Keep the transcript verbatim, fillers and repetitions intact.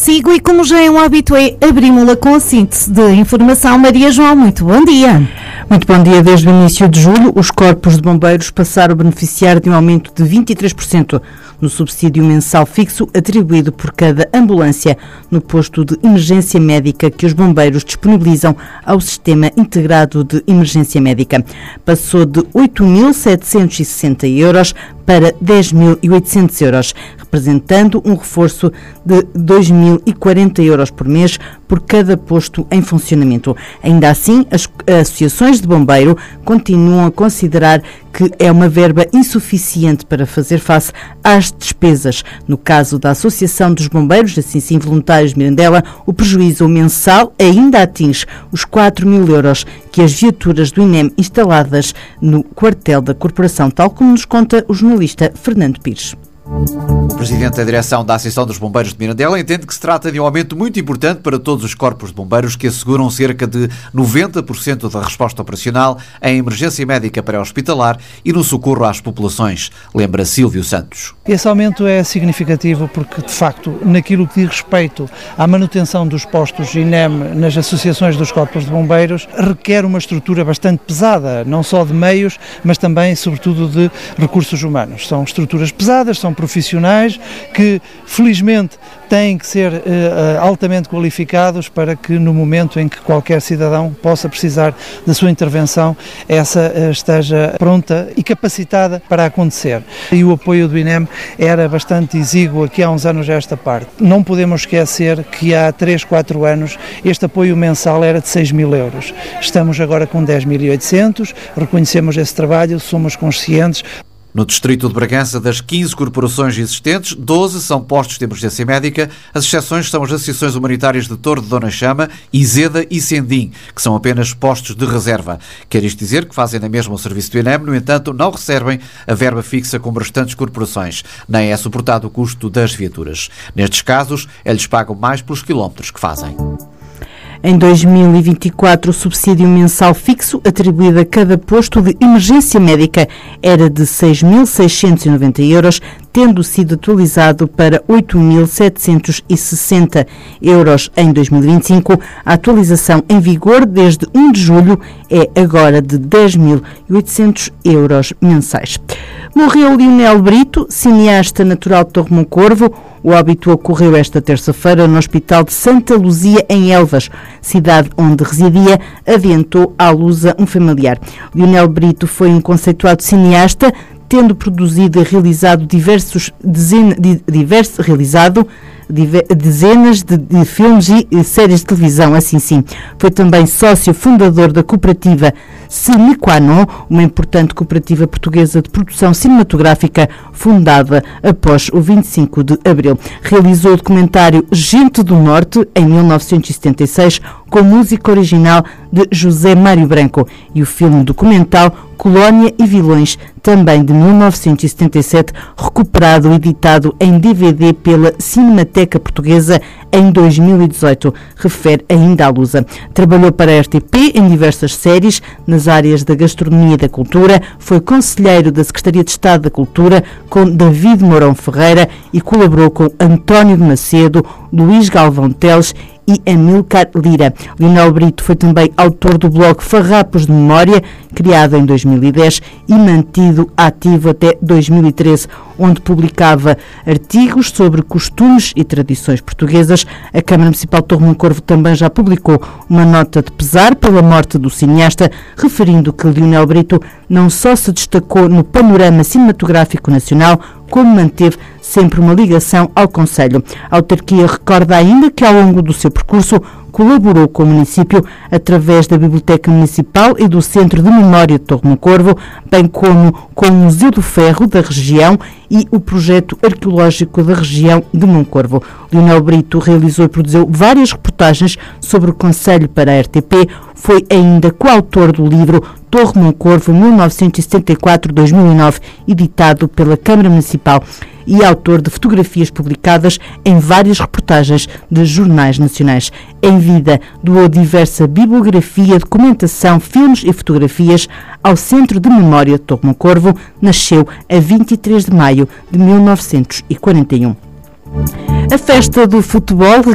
consigo e, como já é um hábito, é abrimos-la com a síntese de informação. Maria João, muito bom dia. Muito bom dia. Desde o início de julho, os corpos de bombeiros passaram a beneficiar de um aumento de vinte e três por cento no subsídio mensal fixo atribuído por cada ambulância no posto de emergência médica que os bombeiros disponibilizam ao Sistema Integrado de Emergência Médica. Passou de oito mil setecentos e sessenta euros para dez mil e oitocentos euros, representando um reforço de dois mil e quarenta euros por mês por cada posto em funcionamento. Ainda assim, as associações de bombeiro continuam a considerar que é uma verba insuficiente para fazer face às despesas. No caso da Associação dos Bombeiros, assim sim Voluntários de Mirandela, o prejuízo mensal ainda atinge os quatro mil euros que as viaturas do I N E M instaladas no quartel da Corporação, tal como nos conta o jornalista Fernando Pires. O presidente da direção da Associação dos Bombeiros de Mirandela entende que se trata de um aumento muito importante para todos os corpos de bombeiros que asseguram cerca de noventa por cento da resposta operacional em emergência médica pré-hospitalar e no socorro às populações, lembra Silvio Santos. Esse aumento é significativo porque, de facto, naquilo que diz respeito à manutenção dos postos I N E M nas associações dos corpos de bombeiros, requer uma estrutura bastante pesada, não só de meios, mas também, sobretudo, de recursos humanos. São estruturas pesadas, são profissionais que, felizmente, têm que ser uh, altamente qualificados para que, no momento em que qualquer cidadão possa precisar da sua intervenção, essa uh, esteja pronta e capacitada para acontecer. E o apoio do I N E M era bastante exíguo aqui há uns anos a esta parte. Não podemos esquecer que há três, quatro anos este apoio mensal era de seis mil euros. Estamos agora com dez mil e oitocentos, reconhecemos esse trabalho, somos conscientes. No distrito de Bragança, das quinze corporações existentes, doze são postos de emergência médica. As exceções são as associações humanitárias de Torre de Dona Chama, Izeda e Sendim, que são apenas postos de reserva. Quer isto dizer que fazem na mesma o serviço do I N E M, no entanto, não recebem a verba fixa como restantes corporações, nem é suportado o custo das viaturas. Nestes casos, eles pagam mais pelos quilómetros que fazem. Em dois mil e vinte e quatro, o subsídio mensal fixo atribuído a cada posto de emergência médica era de seis mil seiscentos e noventa euros, tendo sido atualizado para oito mil setecentos e sessenta euros em dois mil e vinte e cinco. A atualização em vigor desde um de julho é agora de dez mil e oitocentos euros mensais. Morreu Lionel Brito, cineasta natural de Torre Moncorvo. O óbito ocorreu esta terça-feira no Hospital de Santa Luzia, em Elvas, cidade onde residia, adiantou à Lusa um familiar. Lionel Brito foi um conceituado cineasta, tendo produzido e realizado diversos, dezena, diversos, realizado dezenas de, de filmes e séries de televisão, assim sim. Foi também sócio fundador da cooperativa Sine Qua Non, uma importante cooperativa portuguesa de produção cinematográfica fundada após o vinte e cinco de abril. Realizou o documentário Gente do Norte, em mil novecentos e setenta e seis, com música original de José Mário Branco, e o filme documental Colónia e Vilões, também de mil novecentos e setenta e sete, recuperado e editado em D V D pela Cinemateca Portuguesa em dois mil e dezoito, refere ainda a Lusa. Trabalhou para a R T P em diversas séries nas áreas da gastronomia e da cultura, foi conselheiro da Secretaria de Estado da Cultura com David Mourão Ferreira e colaborou com António de Macedo, Luís Galvão Teles e Amílcar Lira. Lionel Brito foi também autor do blog Farrapos de Memória, criado em dois mil e dez e mantido ativo até dois mil e treze, onde publicava artigos sobre costumes e tradições portuguesas. A Câmara Municipal de Torre Moncorvo também já publicou uma nota de pesar pela morte do cineasta, referindo que Lionel Brito não só se destacou no panorama cinematográfico nacional, como manteve sempre uma ligação ao Conselho. A autarquia recorda ainda que, ao longo do seu percurso, colaborou com o município através da Biblioteca Municipal e do Centro de Memória de Torre Moncorvo, bem como com o Museu do Ferro da região e o projeto arqueológico da região de Moncorvo. Lionel Brito realizou e produziu várias reportagens sobre o Conselho para a R T P. Foi ainda coautor do livro Torre Moncorvo, mil novecentos e setenta e quatro a dois mil e nove, editado pela Câmara Municipal, e autor de fotografias publicadas em várias reportagens de jornais nacionais. Em vida, doou diversa bibliografia, documentação, filmes e fotografias ao Centro de Memória de Torre Moncorvo. Nasceu a vinte e três de maio de mil novecentos e quarenta e um. A festa do futebol